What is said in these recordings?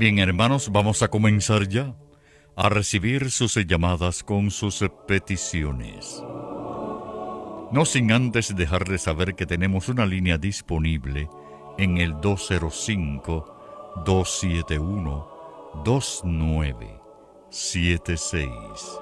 Bien, hermanos, vamos a comenzar ya a recibir sus llamadas con sus peticiones. No sin antes dejarles saber que tenemos una línea disponible en el 205-271-2976.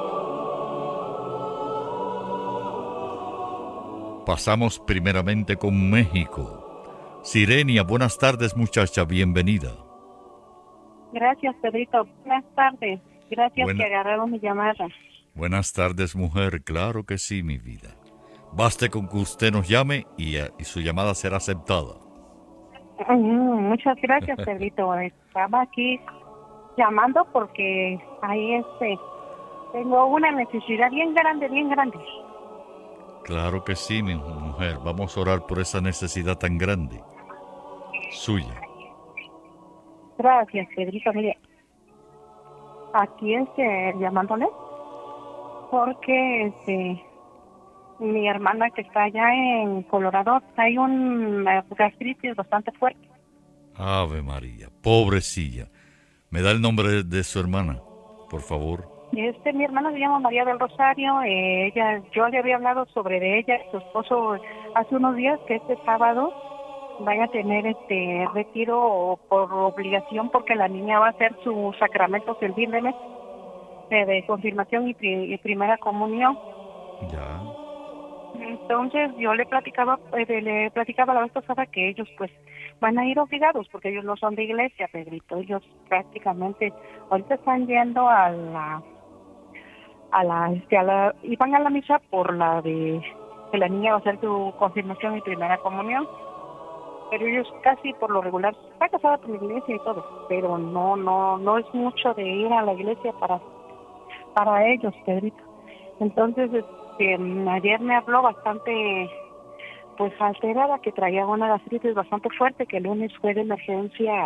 Pasamos primeramente con México. Sirenia, buenas tardes, muchacha, bienvenida. Gracias, Pedrito. Buenas tardes. Gracias que Buena- agarraron mi llamada. Buenas tardes, mujer. Claro que sí, mi vida. Baste con que usted nos llame y su llamada será aceptada. Muchas gracias, Pedrito. Estaba aquí llamando porque ahí tengo una necesidad bien grande, bien grande. Claro que sí, mi mujer. Vamos a orar por esa necesidad tan grande suya. Gracias, Pedrito. Mire, aquí llamándole porque mi hermana que está allá en Colorado hay un gastritis bastante fuerte. Ave María, pobrecilla. ¿Me da el nombre de su hermana, por favor? Mi hermana se llama María del Rosario. Yo le había hablado sobre de ella, su esposo, hace unos días que este sábado van a tener retiro por obligación porque la niña va a hacer sus sacramentos el fin de mes de confirmación y primera comunión. Ya. Entonces yo le platicaba la vez pasada que ellos pues van a ir obligados porque ellos no son de iglesia, Pedrito. Ellos prácticamente ahorita están yendo iban a la misa por la de que la niña va a hacer su confirmación y primera comunión, pero ellos casi por lo regular está casada por la iglesia y todo, pero no es mucho de ir a la iglesia para ellos, Pedrito. Entonces ayer me habló bastante pues alterada, que traía una gastritis bastante fuerte, que el lunes fue de emergencia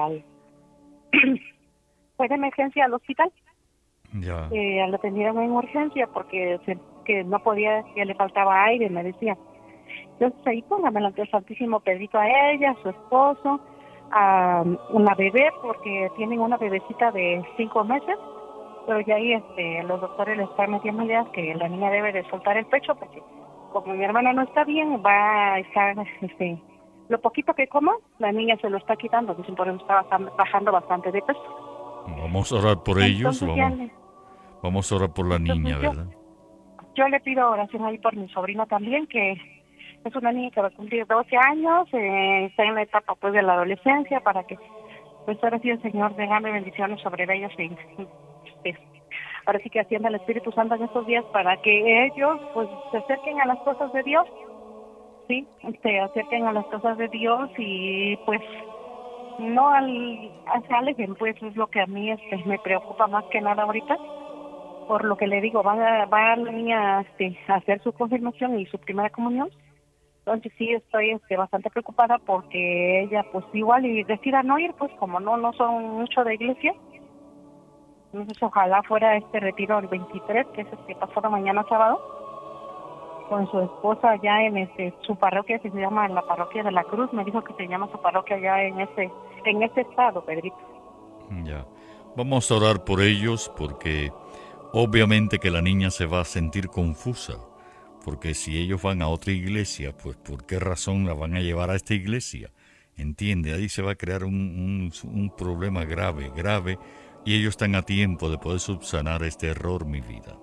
fue de emergencia al hospital. Ya. La atendieron en urgencia porque que no podía, que le faltaba aire, me decía. Entonces ahí póngamelo ante el Santísimo Pedrito a ella, a su esposo, a una bebé, porque tienen una bebecita de 5 meses, pero ya ahí los doctores le están metiendo ideas que la niña debe de soltar el pecho, porque como mi hermana no está bien, va a estar, lo poquito que coma, la niña se lo está quitando, dicen, por eso está bajando bastante de peso. Vamos a orar por ellos. Entonces Vamos a orar por la niña, yo ¿verdad? Yo le pido oración ahí por mi sobrino también, que es una niña que va a cumplir 12 años, está en la etapa pues de la adolescencia, para que pues ahora sí el Señor derrame bendiciones sobre ellos pues, ahora sí que ascienda el Espíritu Santo en estos días para que ellos pues se acerquen a las cosas de Dios, sí, se acerquen a las cosas de Dios y pues no se alejen, pues es lo que a mí me preocupa más que nada ahorita. Por lo que le digo, va la niña a hacer su confirmación y su primera comunión. Entonces sí estoy bastante preocupada porque ella pues igual y decida no ir, pues como no son mucho de iglesia. Entonces ojalá fuera este retiro el 23, que es el que pasó la mañana sábado, con su esposa allá en su parroquia, que se llama la Parroquia de la Cruz. Me dijo que se llama su parroquia allá en ese estado, Pedrito. Ya. Vamos a orar por ellos porque obviamente que la niña se va a sentir confusa. Porque si ellos van a otra iglesia, pues ¿por qué razón la van a llevar a esta iglesia? ¿Entiende? Ahí se va a crear un problema grave, grave, y ellos están a tiempo de poder subsanar este error, mi vida.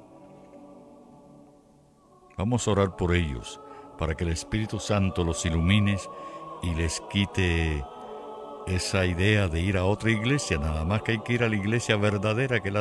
Vamos a orar por ellos, para que el Espíritu Santo los ilumine y les quite esa idea de ir a otra iglesia. Nada más que hay que ir a la iglesia verdadera, que es la